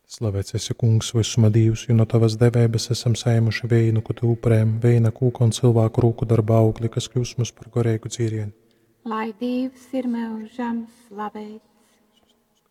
Slavēts esi, kungs, visuma Dievs, jo no tavas devības esam saēmuši vīnu, ko tu upurējam, vīna, kūka un cilvēku rūku darba augli, kas kļūst mums par gorēgu dzīrienu. Lai Dievs ir mūžam slavēts.